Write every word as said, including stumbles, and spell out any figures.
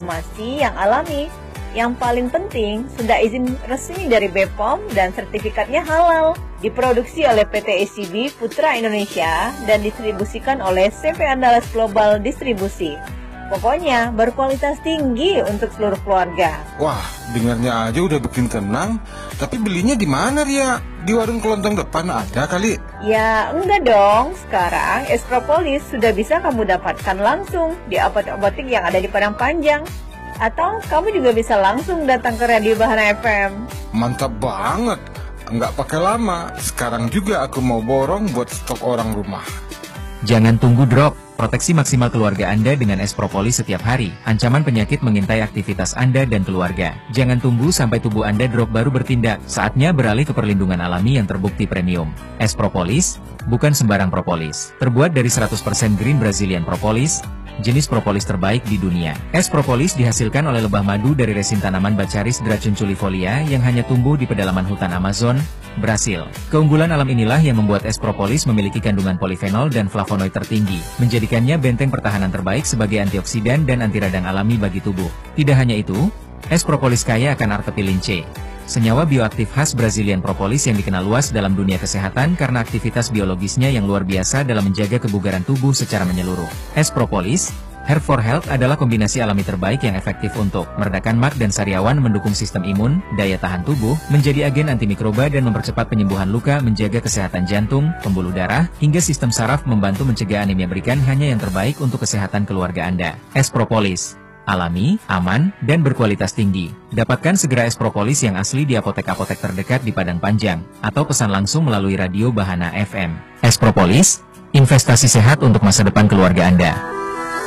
farmasi yang alami. Yang paling penting, sudah izin resmi dari B P O M dan sertifikatnya halal. Diproduksi oleh P T E C B Putra Indonesia dan distribusikan oleh C P Andalas Global Distribusi. Pokoknya berkualitas tinggi untuk seluruh keluarga. Wah, dengarnya aja udah bikin tenang. Tapi belinya di mana, Ria? Di warung kelontong depan ada kali? Ya, enggak dong. Sekarang es propolis sudah bisa kamu dapatkan langsung di apotek-apotek yang ada di Padang Panjang. Atau kamu juga bisa langsung datang ke Radio Bahana F M. Mantap banget. Nggak pakai lama. Sekarang juga aku mau borong buat stok orang rumah. Jangan tunggu drop. Proteksi maksimal keluarga Anda dengan es propolis setiap hari. Ancaman penyakit mengintai aktivitas Anda dan keluarga. Jangan tunggu sampai tubuh Anda drop baru bertindak. Saatnya beralih ke perlindungan alami yang terbukti premium. Es propolis, bukan sembarang propolis. Terbuat dari seratus persen green Brazilian propolis, jenis propolis terbaik di dunia. Es propolis dihasilkan oleh lebah madu dari resin tanaman Baccharis dracunculifolia yang hanya tumbuh di pedalaman hutan Amazon, Brasil. Keunggulan alam inilah yang membuat es propolis memiliki kandungan polifenol dan flavonoid tertinggi, menjadikannya benteng pertahanan terbaik sebagai antioksidan dan anti radang alami bagi tubuh. Tidak hanya itu, es propolis kaya akan artepilin C, senyawa bioaktif khas Brazilian propolis yang dikenal luas dalam dunia kesehatan karena aktivitas biologisnya yang luar biasa dalam menjaga kebugaran tubuh secara menyeluruh. Es propolis Hair for Health adalah kombinasi alami terbaik yang efektif untuk meredakan mak dan sariawan, mendukung sistem imun, daya tahan tubuh, menjadi agen antimikroba dan mempercepat penyembuhan luka, menjaga kesehatan jantung, pembuluh darah, hingga sistem saraf, membantu mencegah anemia. Berikan hanya yang terbaik untuk kesehatan keluarga Anda. Es propolis alami, aman, dan berkualitas tinggi. Dapatkan segera es propolis yang asli di apotek-apotek terdekat di Padang Panjang, atau pesan langsung melalui Radio Bahana F M. Es propolis, investasi sehat untuk masa depan keluarga Anda.